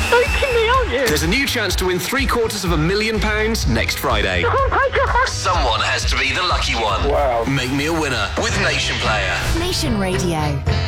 joking me, aren't you? There's a new chance to win £750,000 next Friday. Someone has to be the lucky one. Wow. Make me a winner with Nation Player. Nation Radio.